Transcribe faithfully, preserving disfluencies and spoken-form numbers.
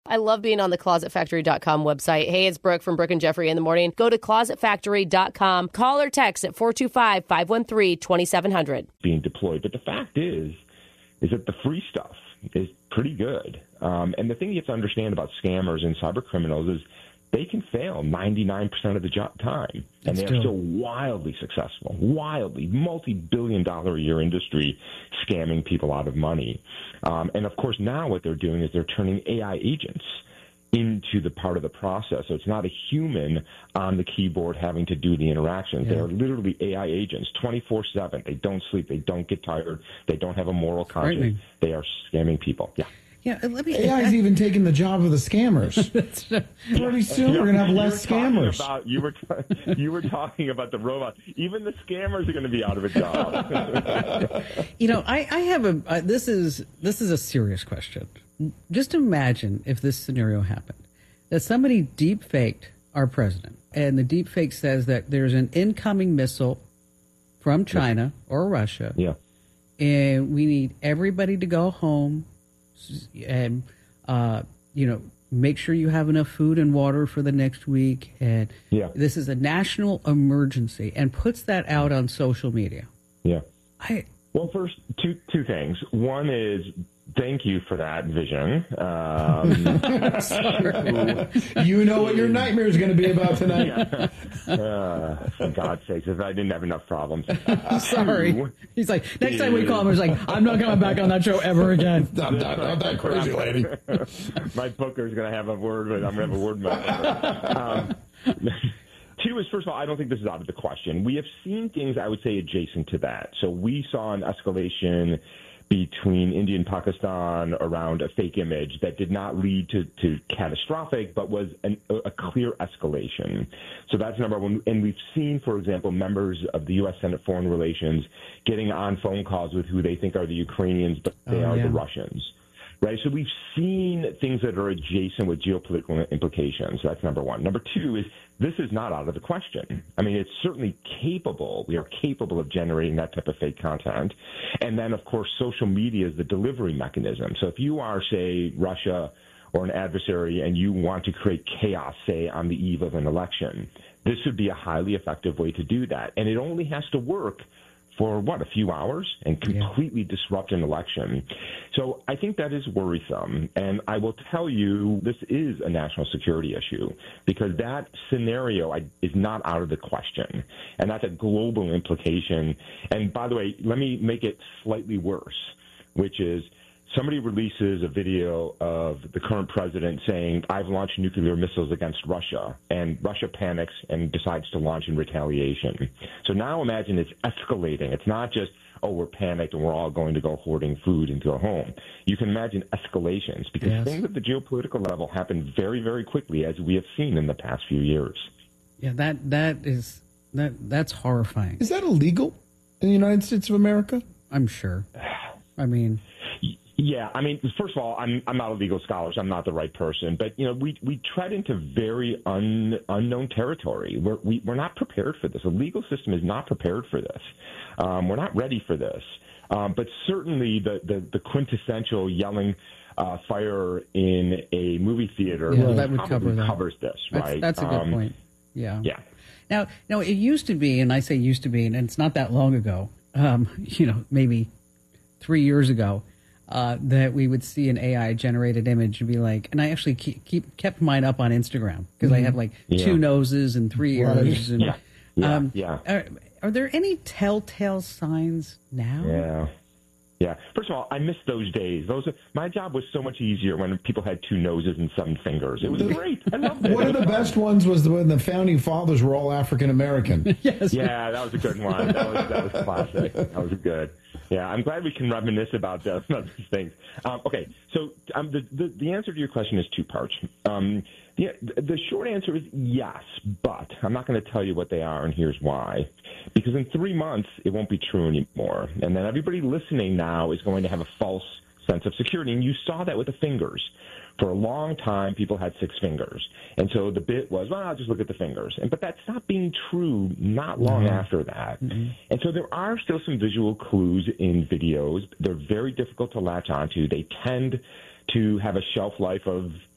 I love being on the closet factory dot com website. Hey, it's Brooke from Brooke and Jeffrey in the morning. Go to closet factory dot com. Call or text at four two five, five one three, two seven zero zero. Being deployed. But the fact is, is that the free stuff is pretty good. Um, and the thing you have to understand about scammers and cyber criminals is they can fail ninety-nine percent of the jo- time, and they're still wildly successful, wildly, multi-billion dollar a year industry scamming people out of money. Um, and, of course, now what they're doing is they're turning A I agents into the part of the process. So it's not a human on the keyboard having to do the interactions. Yeah. They're literally A I agents twenty-four seven. They don't sleep. They don't get tired. They don't have a moral conscience. They are scamming people. Yeah. Yeah, let me, A I's even taking the job of the scammers. Pretty soon yeah, we're going to have less you scammers. About, you, were, you were talking about the robots. Even the scammers are going to be out of a job. You know, I, I have a, uh, this is this is a serious question. Just imagine if this scenario happened, that somebody deep faked our president, and the deep fake says that there's an incoming missile from China or Russia, yeah, and we need everybody to go home and, uh, you know, make sure you have enough food and water for the next week. And yeah. this is a national emergency, and puts that out on social media. Yeah. I Well, first, two two things. One is thank you for that vision. Um, you know what your nightmare is going to be about tonight. Yeah. Uh, for God's sakes, if I didn't have enough problems. Sorry. Two, He's like, next time we call him, he's like, I'm not coming back on that show ever again. I'm not, not that crazy lady. My booker's going to have a word, but I'm going to have a word. Um, Two is, first of all, I don't think this is out of the question. We have seen things, I would say, adjacent to that. So we saw an escalation between India and Pakistan around a fake image that did not lead to, to catastrophic, but was an, a clear escalation. So that's number one. And we've seen, for example, members of the U S Senate Foreign Relations getting on phone calls with who they think are the Ukrainians, but they oh, are yeah. the Russians. Right, so we've seen things that are adjacent with geopolitical implications. That's number one. Number two is this is not out of the question. I mean, it's certainly capable. We are capable of generating that type of fake content. And then, of course, social media is the delivery mechanism. So if you are, say, Russia or an adversary and you want to create chaos, say, on the eve of an election, this would be a highly effective way to do that. And it only has to work for, what, a few hours and completely yeah. disrupt an election. So I think that is worrisome. And I will tell you, this is a national security issue because that scenario is not out of the question. And that's a global implication. And by the way, let me make it slightly worse, which is somebody releases a video of the current president saying, I've launched nuclear missiles against Russia, and Russia panics and decides to launch in retaliation. So now imagine it's escalating. It's not just, oh, we're panicked and we're all going to go hoarding food and go home. You can imagine escalations because yes. things at the geopolitical level happen very, very quickly, as we have seen in the past few years. Yeah, that that is that that's horrifying. Is that illegal in the United States of America? I'm sure. I mean... Yeah, I mean, first of all, I'm I'm not a legal scholar, so I'm not the right person. But you know, we we tread into very un, unknown territory. We're we, we're not prepared for this. The legal system is not prepared for this. Um, we're not ready for this. Um, but certainly, the the, the quintessential yelling uh, fire in a movie theater yeah, that would cover that. covers this, that's, right? That's a good um, point. Yeah. Yeah. Now, now it used to be, and I say used to be, and it's not that long ago. Um, you know, maybe three years ago. Uh, that we would see an A I-generated image and be like, and I actually keep, keep kept mine up on Instagram because mm-hmm. I have like yeah. two noses and three right. ears. And, yeah, yeah, um, yeah. Are, are there any telltale signs now? Yeah, yeah. First of all, I miss those days. Those are, my job was so much easier when people had two noses and seven fingers. It was great. I loved it. One of the best ones was when the founding fathers were all African American. Yes. Yeah, that was a good one. That was that was classic. That was good. Yeah, I'm glad we can reminisce about, uh, about these things. Um, okay, so um, the, the the answer to your question is two parts. Um, the, the short answer is yes, but I'm not going to tell you what they are, and here's why. Because in three months, it won't be true anymore. And then everybody listening now is going to have a false sense of security. And you saw that with the fingers. For a long time, people had six fingers. And so the bit was, well, I'll just look at the fingers. And But that stopped being true not long mm-hmm. after that. Mm-hmm. And so there are still some visual clues in videos. They're very difficult to latch onto. They tend to have a shelf life of